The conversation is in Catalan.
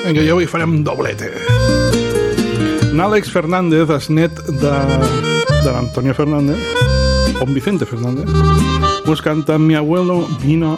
Vinga, jo avui farem doblete. N'Àlex Fernández, és net de l'Antonio Fernández, o Vicente Fernández, pues canta Mi abuelo vino